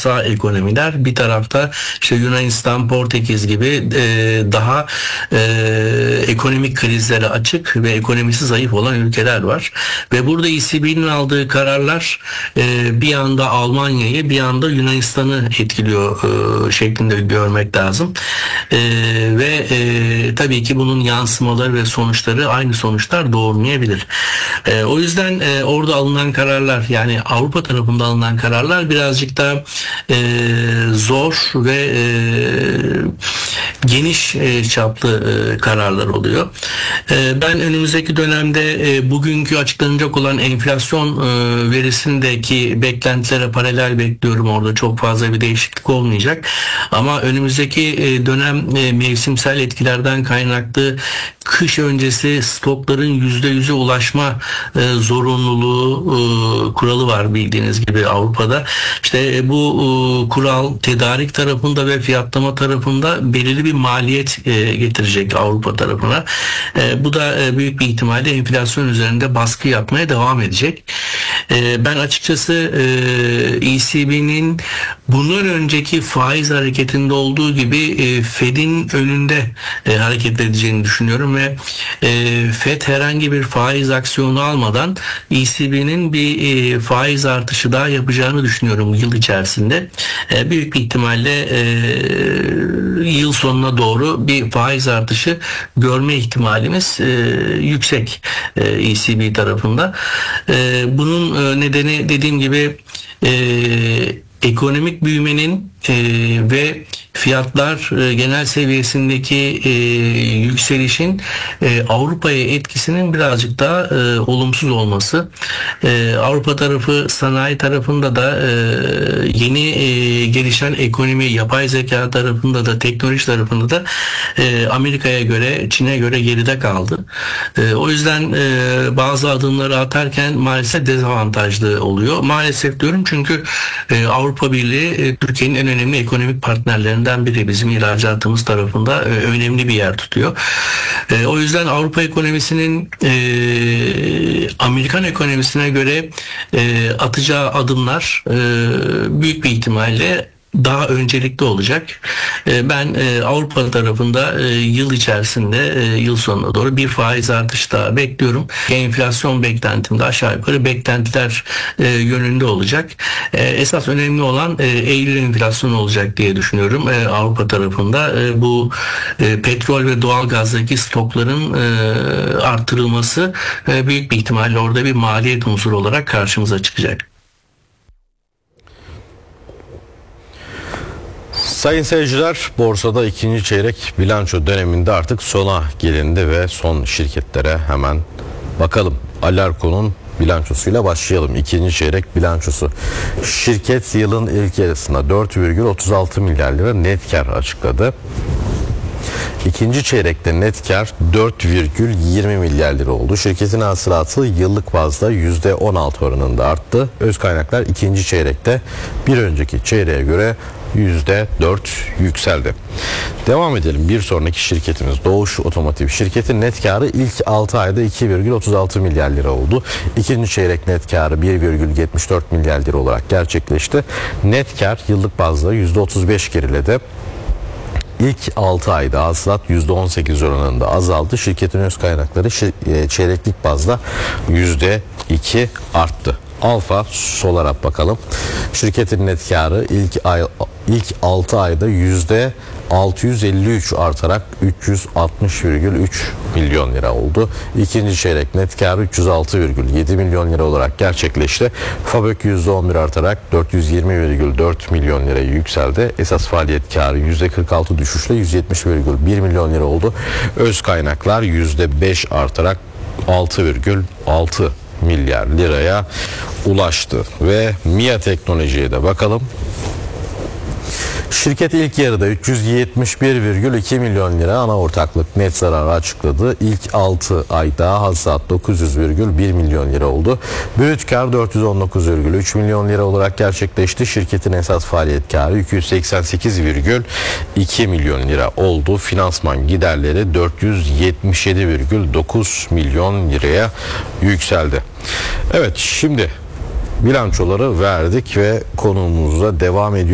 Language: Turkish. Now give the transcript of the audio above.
devasa ekonomiler, bir tarafta işte Yunanistan, Portekiz gibi daha ekonomik krizlere açık ve ekonomisi zayıf olan ülkeler var. Ve burada ECB'nin aldığı kararlar bir anda Almanya'yı, bir anda Yunanistan'ı etkiliyor şeklinde görmek lazım. Ve tabii ki bunun yansımaları ve sonuçları aynı sonuçlar doğurmayabilir. O yüzden orada alınan kararlar, yani Avrupa tarafında alınan kararlar birazcık daha zor ve geniş çaplı kararlar oluyor. Ben önümüzdeki dönemde bugünkü açıklanacak olan enflasyon verisindeki beklentilere paralel bekliyorum. Orada çok fazla bir değişiklik olmayacak. Ama önümüzdeki dönem mevsimsel etkilerden kaynaklı kış öncesi stokların %100'e ulaşma zorunluluğu kuralı var bildiğiniz gibi Avrupa'da. İşte bu kural tedarik tarafında ve fiyatlama tarafında belirli bir maliyet getirecek Avrupa tarafına. Bu da büyük bir ihtimalle enflasyon üzerinde baskı yapmaya devam edecek. Ben açıkçası ECB'nin bundan önceki faiz hareketinde olduğu gibi Fed'in önünde hareket edeceğini düşünüyorum ve Fed herhangi bir faiz aksiyonu almadan ECB'nin bir faiz artışı daha yapacağını düşünüyorum yıl içerisinde. Büyük bir ihtimalle yıl sonuna doğru bir faiz artışı görme ihtimalimiz yüksek ECB tarafında. Bunun nedeni dediğim gibi ekonomik büyümenin ve fiyatlar genel seviyesindeki yükselişin Avrupa'ya etkisinin birazcık daha olumsuz olması. Avrupa tarafı, sanayi tarafında da yeni gelişen ekonomi, yapay zeka tarafında da, teknoloji tarafında da Amerika'ya göre, Çin'e göre geride kaldı. O yüzden bazı adımları atarken maalesef dezavantajlı oluyor. Maalesef diyorum çünkü Avrupa Birliği Türkiye'nin en önemli ekonomik partnerlerinden biri. Bizim ihracatımız tarafında önemli bir yer tutuyor. O yüzden Avrupa ekonomisinin Amerikan ekonomisine göre atacağı adımlar büyük bir ihtimalle daha öncelikli olacak. Ben Avrupa tarafında yıl içerisinde, yıl sonuna doğru bir faiz artışı daha bekliyorum. Enflasyon beklentim de aşağı yukarı beklentiler yönünde olacak. Esas önemli olan Eylül enflasyonu olacak diye düşünüyorum. Avrupa tarafında bu petrol ve doğalgazdaki stokların artırılması büyük bir ihtimalle orada bir maliyet unsuru olarak karşımıza çıkacak. Sayın seyirciler, borsada ikinci çeyrek bilanço döneminde artık sona gelindi ve son şirketlere hemen bakalım. Alarko'nun bilançosuyla başlayalım. İkinci çeyrek bilançosu. Şirket yılın ilk yarısında 4,36 milyar lira net kar açıkladı. İkinci çeyrekte net kar 4,20 milyar lira oldu. Şirketin hasılatı yıllık bazda %16 oranında arttı. Öz kaynaklar ikinci çeyrekte bir önceki çeyreğe göre %4 yükseldi. Devam edelim. Bir sonraki şirketimiz Doğuş Otomotiv. Şirketin net karı ilk 6 ayda 2,36 milyar lira oldu. İkinci çeyrek net karı 1,74 milyar lira olarak gerçekleşti. Net kar yıllık bazda %35 geriledi. İlk 6 ayda hasılat %18 oranında azaldı. Şirketin öz kaynakları çeyreklik bazda %2 arttı. Alfa Solar'a bakalım. Şirketin net karı ilk 6 ayda %653 artarak 360,3 milyon lira oldu. İkinci çeyrek net karı 306,7 milyon lira olarak gerçekleşti. FAVÖK %11 artarak 420,4 milyon liraya yükseldi. Esas faaliyet karı %46 düşüşle 170,1 milyon lira oldu. Öz kaynaklar %5 artarak 6,6 milyar liraya ulaştı. Ve MİA Teknoloji'ye de bakalım. Şirket ilk yarıda 371,2 milyon lira ana ortaklık net zararı açıkladı. İlk 6 ayda hasılat 900,1 milyon lira oldu. Brüt kar 419,3 milyon lira olarak gerçekleşti. Şirketin esas faaliyet karı 288,2 milyon lira oldu. Finansman giderleri 477,9 milyon liraya yükseldi. Evet, şimdi bilançoları verdik ve konumuza devam ediyoruz.